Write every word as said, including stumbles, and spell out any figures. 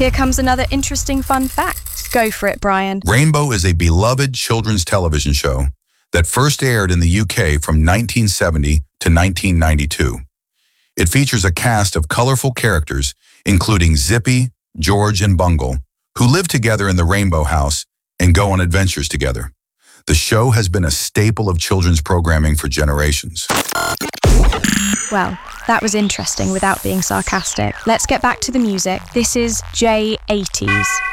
Here comes another interesting fun fact. Go for it, Brian. Rainbow is a beloved children's television show that first aired in the U K from nineteen seventy to nineteen ninety-two. It features a cast of colorful characters, including Zippy, George, and Bungle, who live together in the Rainbow House and go on adventures together. The show has been a staple of children's programming for generations. Well, that was interesting without being sarcastic. Let's get back to the music. This is J eighties.